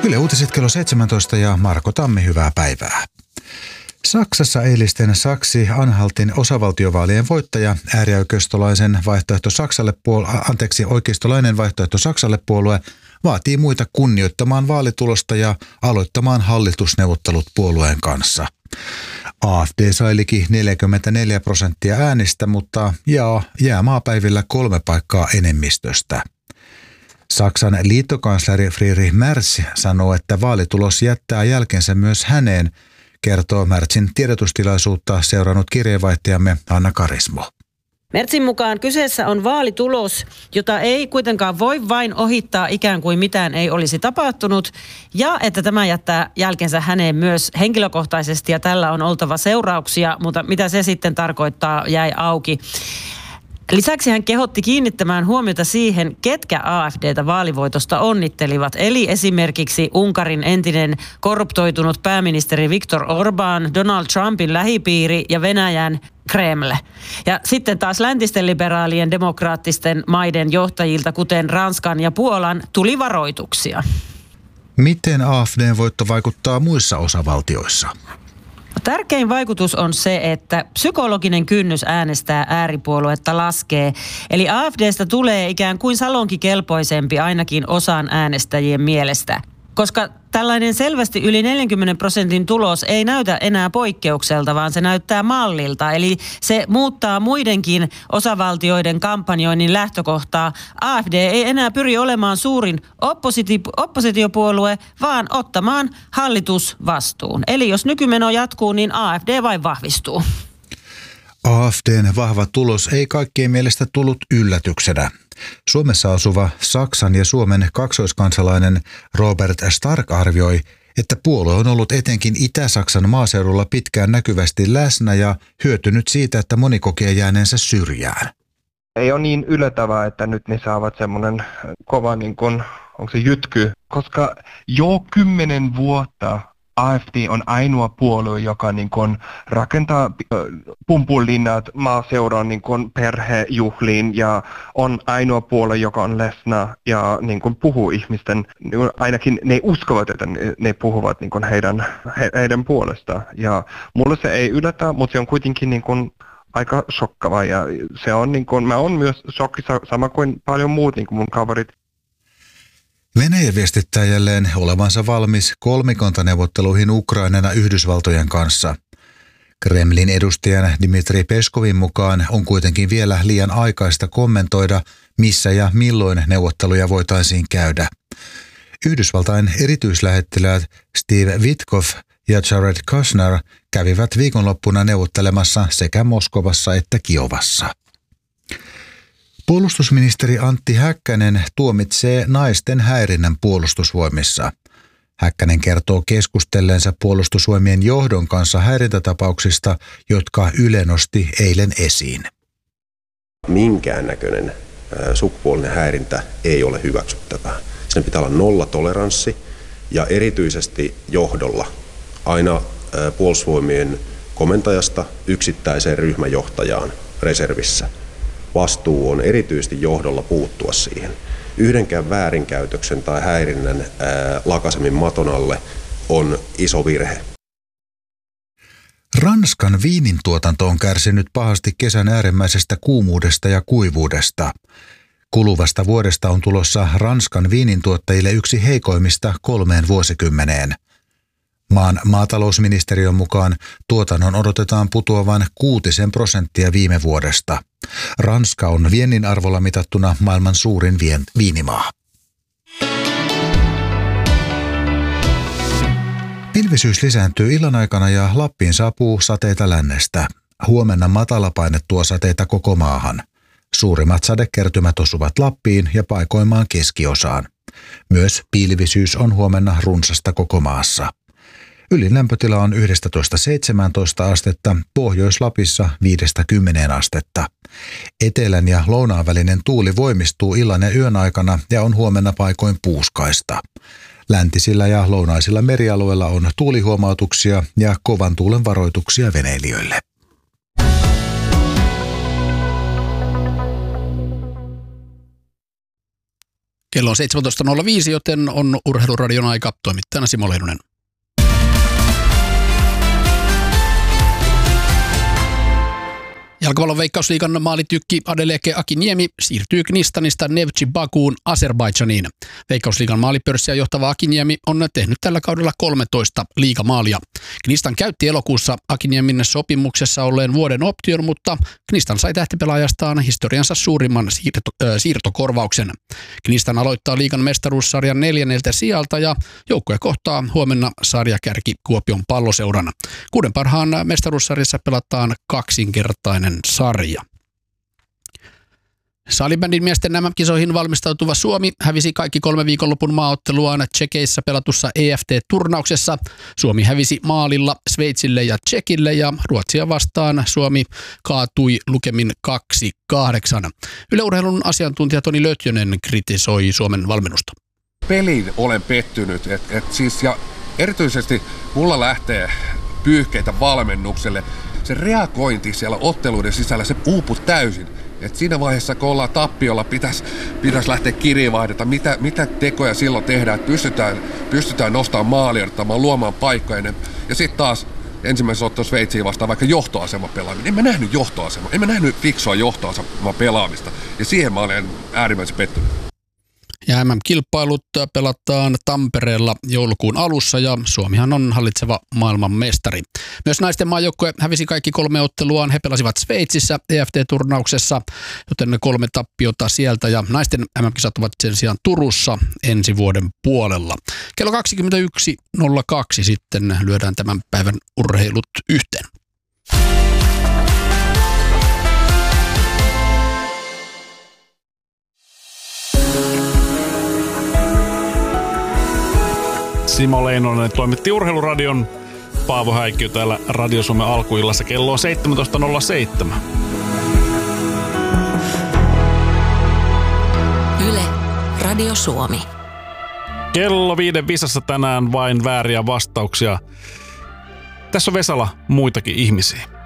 Yle Uutiset kello 17 ja Marko Tammi, hyvää päivää. Saksassa eilisten Saksi-Anhaltin osavaltiovaalien voittaja, äärioikeistolainen vaihtoehto Saksalle puolue vaatii muita kunnioittamaan vaalitulosta ja aloittamaan hallitusneuvottelut puolueen kanssa. AfD sai liki 44% äänistä, mutta jää maapäivillä 3 paikkaa enemmistöstä. Saksan liittokansleri Friedrich Merz sanoo, että vaalitulos jättää jälkensä myös häneen, kertoo Merzin tiedotustilaisuutta seurannut kirjeenvaihtajamme Anna Karismo. Merzin mukaan kyseessä on vaalitulos, jota ei kuitenkaan voi vain ohittaa ikään kuin mitään ei olisi tapahtunut, ja että tämä jättää jälkensä häneen myös henkilökohtaisesti ja tällä on oltava seurauksia, mutta mitä se sitten tarkoittaa jäi auki. Lisäksi hän kehotti kiinnittämään huomiota siihen, ketkä AfD:tä vaalivoitosta onnittelivat, eli esimerkiksi Unkarin entinen korruptoitunut pääministeri Viktor Orbán, Donald Trumpin lähipiiri ja Venäjän Kreml. Ja sitten taas läntisten liberaalien demokraattisten maiden johtajilta, kuten Ranskan ja Puolan, tuli varoituksia. Miten AfD:n voitto vaikuttaa muissa osavaltioissa? Tärkein vaikutus on se, että psykologinen kynnys äänestää ääripuoluetta laskee. Eli AfD:stä tulee ikään kuin salonkikelpoisempi ainakin osan äänestäjien mielestä. Koska tällainen selvästi yli 40% tulos ei näytä enää poikkeukselta, vaan se näyttää mallilta. Eli se muuttaa muidenkin osavaltioiden kampanjoinnin lähtökohtaa. AfD ei enää pyri olemaan suurin oppositiopuolue, vaan ottamaan hallitusvastuun. Eli jos nykymeno jatkuu, niin AfD vain vahvistuu. AfD:n vahva tulos ei kaikkien mielestä tullut yllätyksenä. Suomessa asuva Saksan ja Suomen kaksoiskansalainen Robert Stark arvioi, että puolue on ollut etenkin Itä-Saksan maaseudulla pitkään näkyvästi läsnä ja hyötynyt siitä, että moni kokee jääneensä syrjään. Ei ole niin yllättävää, että nyt ne saavat semmoinen kova, onko se jytky, koska jo 10 vuotta AfD on ainoa puolue, joka rakentaa pumpulinnat maaseuran perhejuhliin ja on ainoa puolue, joka on läsnä ja puhuu ihmisten, ainakin ne uskovat, että ne puhuvat heidän puolestaan. Ja mulle se ei yllätä, mutta se on kuitenkin aika shokkava ja se on mä oon myös shokkissa sama kuin paljon muut mun kaverit. Venäjä viestittää jälleen olevansa valmis kolmikantaneuvotteluihin Ukrainan ja Yhdysvaltojen kanssa. Kremlin edustajan Dmitri Peskovin mukaan on kuitenkin vielä liian aikaista kommentoida, missä ja milloin neuvotteluja voitaisiin käydä. Yhdysvaltain erityislähettiläät Steve Witkoff ja Jared Kushner kävivät viikonloppuna neuvottelemassa sekä Moskovassa että Kiovassa. Puolustusministeri Antti Häkkänen tuomitsee naisten häirinnän puolustusvoimissa. Häkkänen kertoo keskustelleensa puolustusvoimien johdon kanssa häirintätapauksista, jotka Yle nosti eilen esiin. Minkäännäköinen sukupuolinen häirintä ei ole hyväksyttävää. Siinä pitää olla nollatoleranssi ja erityisesti johdolla aina puolustusvoimien komentajasta yksittäiseen ryhmäjohtajaan reservissä. Vastuu on erityisesti johdolla puuttua siihen. Yhdenkään väärinkäytöksen tai häirinnän lakasemin maton alle on iso virhe. Ranskan viinin tuotanto on kärsinyt pahasti kesän äärimmäisestä kuumuudesta ja kuivuudesta. Kuluvasta vuodesta on tulossa Ranskan viinintuottajille yksi heikoimmista 3 vuosikymmeneen. Maan maatalousministeriön mukaan tuotannon odotetaan putoavan 6% viime vuodesta. Ranska on viennin arvolla mitattuna maailman suurin viinimaa. Pilvisyys lisääntyy illan aikana ja Lappiin saapuu sateita lännestä. Huomenna matalapaine tuo sateita koko maahan. Suurimmat sadekertymät osuvat Lappiin ja paikoimaan keskiosaan. Myös pilvisyys on huomenna runsasta koko maassa. Ylin lämpötila on 11-17 astetta, Pohjois-Lapissa 5-10 astetta. Etelän ja lounaan välinen tuuli voimistuu illan ja yön aikana ja on huomenna paikoin puuskaista. Läntisillä ja lounaisilla merialueilla on tuulihuomautuksia ja kovan tuulen varoituksia veneilijöille. Kello on 17.05, joten on Urheiluradion aika. Toimittajana Simo Leinonen. Jalkapallon Veikkausliigan maalitykki Adeleke Akiniemi siirtyy Knistanista Neftchi Bakuun Azerbaidžaniin. Veikkausliigan maalipörssiä johtava Akiniemi on tehnyt tällä kaudella 13 liigamaalia. Knistan käytti elokuussa Akiniemin sopimuksessa olleen vuoden option, mutta Knistan sai tähtipelaajastaan historiansa suurimman siirtokorvauksen. Knistan aloittaa liigan mestaruussarjan 4. sijalta ja joukkue kohtaa huomenna sarjakärki Kuopion Palloseuran. 6 parhaan mestaruussarjassa pelataan kaksinkertainen sarja. Salibändin miesten MM-kisoihin valmistautuva Suomi hävisi kaikki 3 viikonlopun maaotteluaan Tšekeissä pelatussa EFT-turnauksessa. Suomi hävisi maalilla Sveitsille ja Tšekille ja Ruotsia vastaan Suomi kaatui lukemin 2-8. Yle Urheilun asiantuntija Toni Lötjönen kritisoi Suomen valmennusta. Peliin olen pettynyt, ja erityisesti mulla lähtee pyyhkeitä valmennukselle. Se reagointi siellä otteluiden sisällä, se uupui täysin. Et siinä vaiheessa, kun ollaan tappiolla, pitäisi lähteä kirjeenvaihdata, mitä tekoja silloin tehdään, että pystytään nostamaan maalia, luomaan paikkoja. Ja sitten taas ensimmäisessä ottelussa Sveitsiin vastaan vaikka johtoasema pelaaminen. En mä nähnyt johtoasemaa, en mä nähnyt fiksua johtoasemaa pelaamista. Ja siihen mä olen äärimmäisen pettynyt. Ja MM-kilpailut pelataan Tampereella joulukuun alussa ja Suomihan on hallitseva maailman mestari. Myös naisten maajoukkue hävisi kaikki 3 otteluaan. He pelasivat Sveitsissä EFT-turnauksessa, joten 3 tappiota sieltä ja naisten MM-kisat ovat sen sijaan Turussa ensi vuoden puolella. Kello 21.02 sitten lyödään tämän päivän urheilut yhteen. Simo Leinonen toimitti Urheiluradion. Paavo Häikkiö täällä Radio Suomen alkuillassa. Kello on 17.07. Yle, Radio Suomi. Kello 5 visassa tänään vain vääriä vastauksia. Tässä on Vesala muitakin ihmisiä.